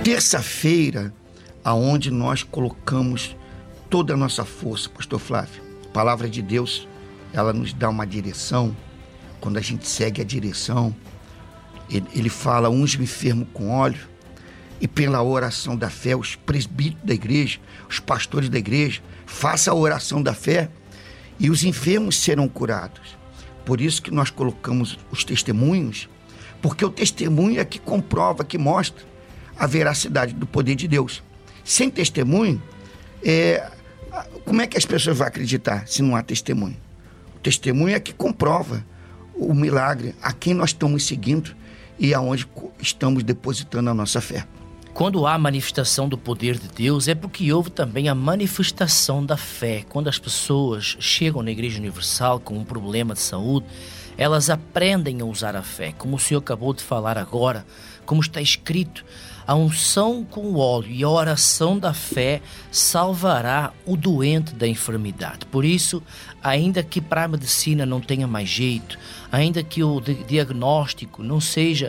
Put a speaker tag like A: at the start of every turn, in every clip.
A: terça-feira, aonde nós colocamos toda a nossa força, pastor Flávio. A palavra de Deus, ela nos dá uma direção. Quando a gente segue a direção, ele fala: unge o enfermo com óleo, e pela oração da fé, os presbíteros da igreja, os pastores da igreja, faça a oração da fé e os enfermos serão curados. Por isso que nós colocamos os testemunhos, porque o testemunho é que comprova, que mostra a veracidade do poder de Deus. Sem testemunho, como é que as pessoas vão acreditar se não há testemunho? O testemunho é que comprova o milagre, a quem nós estamos seguindo e aonde estamos depositando a nossa fé.
B: Quando há manifestação do poder de Deus, é porque houve também a manifestação da fé. Quando as pessoas chegam na Igreja Universal com um problema de saúde, elas aprendem a usar a fé. Como o senhor acabou de falar agora, como está escrito, a unção com o óleo e a oração da fé salvará o doente da enfermidade. Por isso, ainda que para a medicina não tenha mais jeito, ainda que o diagnóstico não seja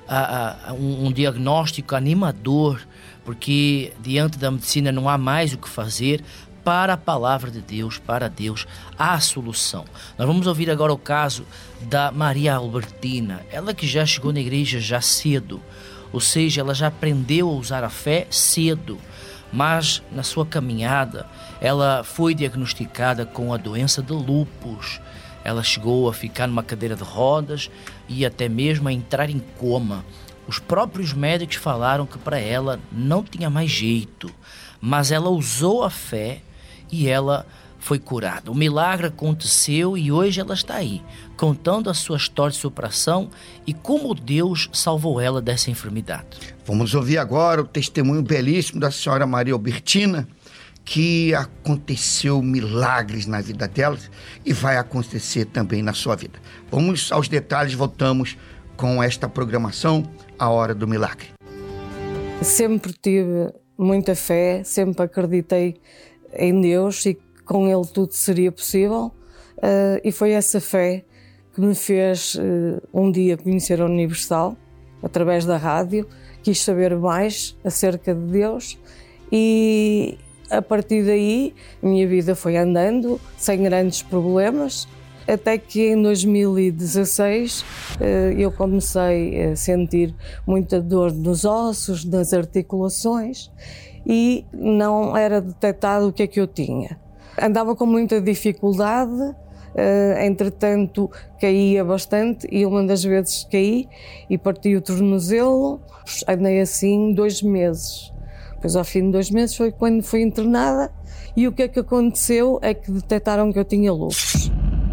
B: um diagnóstico animador, porque diante da medicina não há mais o que fazer, para a palavra de Deus, para Deus, há a solução. Nós vamos ouvir agora o caso da Maria Albertina, ela que já chegou na igreja já cedo, ou seja, ela já aprendeu a usar a fé cedo, mas na sua caminhada ela foi diagnosticada com a doença de lúpus. Ela chegou a ficar numa cadeira de rodas e até mesmo a entrar em coma. Os próprios médicos falaram que para ela não tinha mais jeito, mas ela usou a fé e ela foi curada. O milagre aconteceu e hoje ela está aí, contando a sua história de superação e como Deus salvou ela dessa enfermidade.
A: Vamos ouvir agora o testemunho belíssimo da senhora Maria Albertina, que aconteceu milagres na vida dela e vai acontecer também na sua vida. Vamos aos detalhes, voltamos com esta programação, A Hora do Milagre.
C: Sempre tive muita fé, sempre acreditei em Deus e que com Ele tudo seria possível, e foi essa fé que me fez um dia conhecer a Universal, através da rádio, quis saber mais acerca de Deus e a partir daí, a minha vida foi andando, sem grandes problemas, até que em 2016 eu comecei a sentir muita dor nos ossos, nas articulações, e não era detectado o que é que eu tinha. Andava com muita dificuldade, entretanto caía bastante, e uma das vezes caí e parti o tornozelo. Andei assim 2 meses. Depois, ao fim de 2 meses, foi quando fui internada, e o que é que aconteceu é que detectaram que eu tinha lúpus.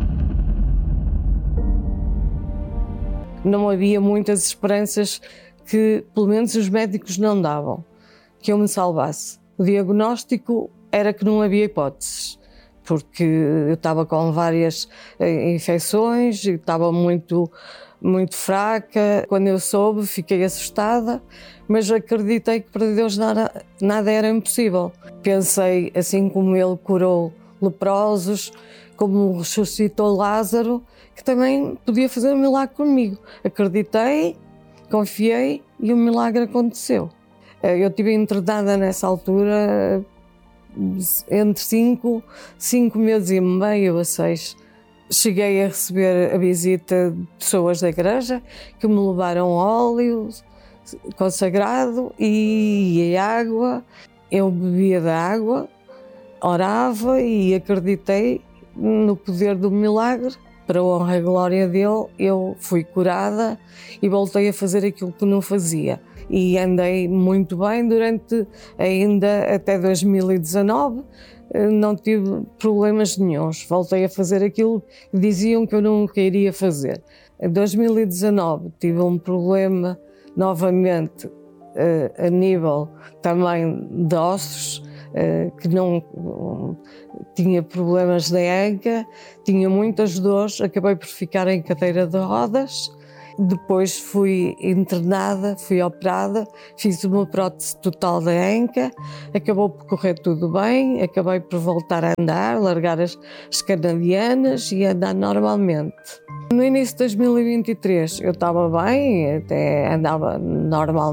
C: Não havia muitas esperanças que, pelo menos, os médicos não davam, que eu me salvasse. O diagnóstico era que não havia hipóteses, porque eu estava com várias infecções e estava muito fraca. Quando eu soube, fiquei assustada, mas acreditei que para Deus nada era impossível. Pensei, assim como Ele curou leprosos, como ressuscitou Lázaro, que também podia fazer um milagre comigo. Acreditei, confiei e o milagre aconteceu. Eu estive internada nessa altura entre 5 meses e meio a 6. Cheguei a receber a visita de pessoas da igreja que me levaram óleo consagrado e água. Eu bebia da água, orava e acreditei no poder do milagre. Para a honra e glória dele, eu fui curada e voltei a fazer aquilo que não fazia. E andei muito bem durante ainda até 2019, não tive problemas nenhuns. Voltei a fazer aquilo que diziam que eu nunca iria fazer. Em 2019 tive um problema novamente a nível também de ossos, que não tinha problemas da anca, tinha muitas dores, acabei por ficar em cadeira de rodas. Depois fui internada, fui operada, fiz uma prótese total da anca, acabou por correr tudo bem, acabei por voltar a andar, largar as canadianas e andar normalmente. No início de 2023 eu estava bem, até andava normalmente.